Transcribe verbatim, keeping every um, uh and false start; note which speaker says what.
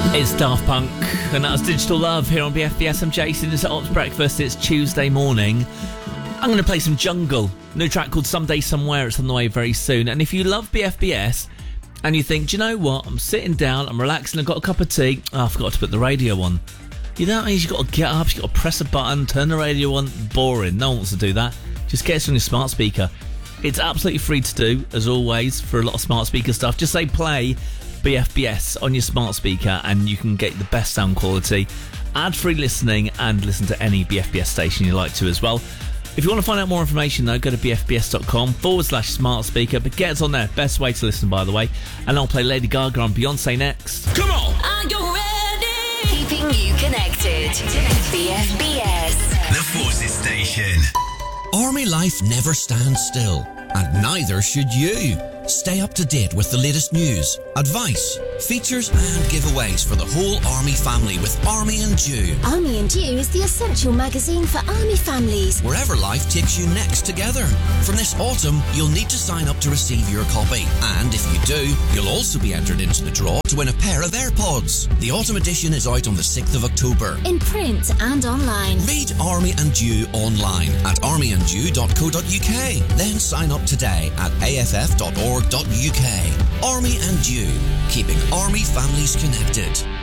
Speaker 1: It's Daft Punk, and that's Digital Love here on B F B S. I'm Jason. It's Ops Breakfast. It's Tuesday morning. I'm going to play some Jungle. New track called Someday Somewhere. It's on the way very soon. And if you love B F B S and you think, do you know what? I'm sitting down, I'm relaxing, I've got a cup of tea. Oh, I forgot to put the radio on. You know what means? You've got to get up, you've got to press a button, turn the radio on. Boring. No one wants to do that. Just get it on your smart speaker. It's absolutely free to do, as always, for a lot of smart speaker stuff. Just say play B F B S on your smart speaker and you can get the best sound quality, ad-free listening, and listen to any B F B S station you like to as well. If you want to find out more information though, go to bfbs.com forward slash smart speaker, but get us on there. Best way to listen, by the way. And I'll play Lady Gaga and Beyonce next. Come on!
Speaker 2: Are you ready? Keeping you connected. B F B S.
Speaker 3: The Forces Station. Army life never stands still, and neither should you. Stay up to date with the latest news, advice, features and giveaways for the whole Army family with Army and Dew.
Speaker 4: Army and Dew is the essential magazine for Army families.
Speaker 3: Wherever life takes you next together. From this autumn, you'll need to sign up to receive your copy. And if you do, you'll also be entered into the draw to win a pair of AirPods. The autumn edition is out on the sixth of October.
Speaker 4: In print and online.
Speaker 3: Read Army and Dew online at army and dew dot co dot uk. Then sign up today at a f f dot org dot u k. Army and Dew, keeping Army families connected.